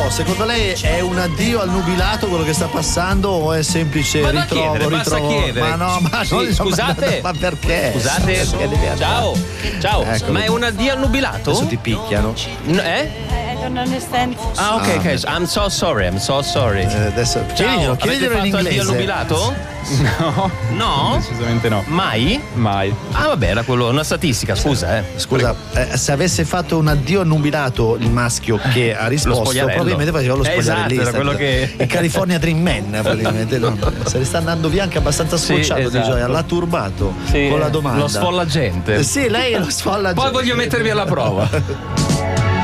secondo lei è un addio al nubilato quello che sta passando o è semplice Ma da ritrovo? chiedere, basta chiedere. Ma no, ma Sì, non, scusate. ma perché? Scusate. Ciao. Ciao. Ecco. Ma è un addio al nubilato? Adesso ti picchiano. I don't understand. Ah, ok. I'm so sorry. Adesso Ciao. chiediglielo in Avete fatto addio al inglese. nubilato? No. No? Decisamente no. Mai? Mai. Ah, vabbè, era quello, una statistica, scusa, Scusa, se avesse fatto un addio al nubilato il maschio che ha risposto, spogliarello. probabilmente faceva lo spogliarellista. Esatto, era quello che- Il California Dream Man, praticamente. No? Se ne sta andando via anche abbastanza Sì, scocciato di esatto. gioia, l'ha turbato Sì, con la domanda. lo sfolla gente. Sì, lei lo sfolla Poi gente. voglio mettervi alla prova.